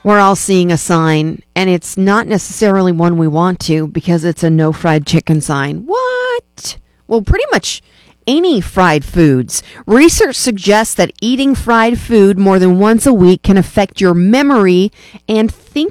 We're all seeing a sign, and it's not necessarily one we want to because it's a no fried chicken sign. What? Well, pretty much any fried foods. Research suggests that eating fried food more than once a week can affect your memory and thinking